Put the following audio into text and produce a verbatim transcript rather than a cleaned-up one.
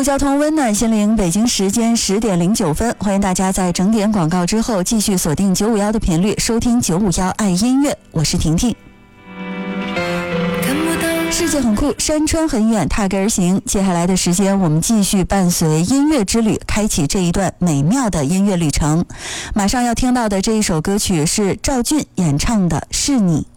交通温暖心灵，北京时间十点零九分，欢迎大家在整点广告之后继续锁定九五幺的频率，收听九五幺爱音乐，我是婷婷。世界很酷，山川很远，踏根而行。接下来的时间，我们继续伴随音乐之旅，开启这一段美妙的音乐旅程。马上要听到的这一首歌曲是赵俊演唱的《是你》。